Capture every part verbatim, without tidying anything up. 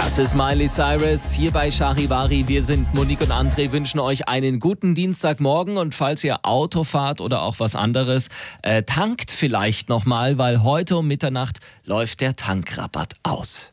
Das ist Miley Cyrus hier bei Charivari. Wir sind Monique und André, wünschen euch einen guten Dienstagmorgen. Und falls ihr Auto fahrt oder auch was anderes, äh, tankt vielleicht nochmal, weil heute um Mitternacht läuft der Tankrabatt aus.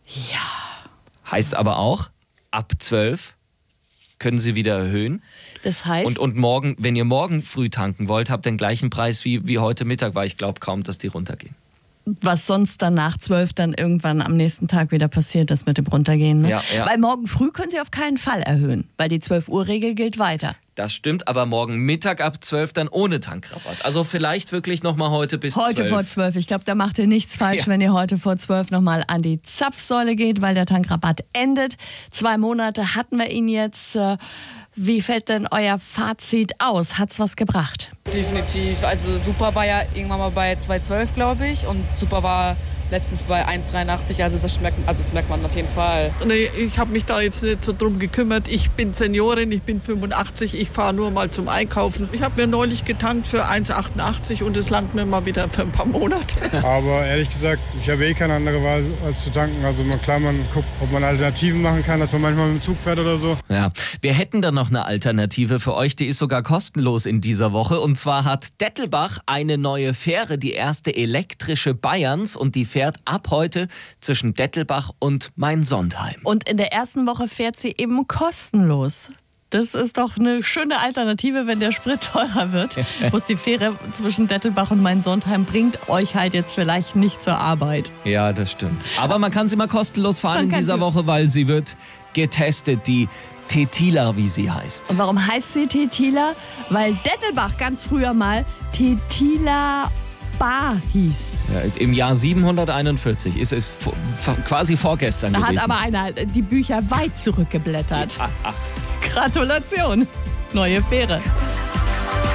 Ja. Heißt aber auch, ab zwölf können sie wieder erhöhen. Das heißt... Und, und morgen, wenn ihr morgen früh tanken wollt, habt ihr den gleichen Preis wie, wie heute Mittag, weil ich glaube kaum, dass die runtergehen. Was sonst dann nach zwölf dann irgendwann am nächsten Tag wieder passiert ist mit dem Runtergehen. Ne? Ja, ja. Weil morgen früh können sie auf keinen Fall erhöhen, weil die zwölf Uhr Regel gilt weiter. Das stimmt, aber morgen Mittag ab zwölf dann ohne Tankrabatt. Also vielleicht wirklich nochmal heute bis zwölf. Heute vor zwölf. Ich glaube, da macht ihr nichts falsch, Ja. wenn ihr heute vor zwölf nochmal an die Zapfsäule geht, weil der Tankrabatt endet. Zwei Monate hatten wir ihn jetzt. Wie fällt denn euer Fazit aus? Hat's was gebracht? Definitiv. Also Super war ja irgendwann mal bei zwei Komma zwölf, glaube ich. Und Super war letztens bei eins Komma dreiundachtzig. Also das schmeckt, also das merkt man auf jeden Fall. Nee, ich habe mich da jetzt nicht so drum gekümmert. Ich bin Seniorin, ich bin fünfundachtzig, ich fahre nur mal zum Einkaufen. Ich habe mir neulich getankt für eins Komma achtundachtzig und es langt mir mal wieder für ein paar Monate. Aber ehrlich gesagt, ich habe eh keine andere Wahl als zu tanken. Also man, klar, man guckt, ob man Alternativen machen kann, dass man manchmal mit dem Zug fährt oder so. Ja, wir hätten da noch eine Alternative für euch, die ist sogar kostenlos in dieser Woche. Und zwar hat Dettelbach eine neue Fähre, die erste elektrische Bayerns, und die fährt ab heute zwischen Dettelbach und Main-Sondheim. Und in der ersten Woche fährt sie eben kostenlos. Das ist doch eine schöne Alternative, wenn der Sprit teurer wird. Muss die Fähre zwischen Dettelbach und Main-Sondheim bringt euch halt jetzt vielleicht nicht zur Arbeit. Ja, das stimmt. Aber man kann sie mal kostenlos fahren Man in kann dieser sie- Woche, weil sie wird getestet, die Tetila, wie sie heißt. Und warum heißt sie Tetila? Weil Dettelbach ganz früher mal Tetila Bar hieß. Ja, im Jahr siebenhunderteinundvierzig ist es vor, vor, quasi vorgestern Da gewesen. hat aber einer die Bücher weit zurückgeblättert. Gratulation, neue Fähre.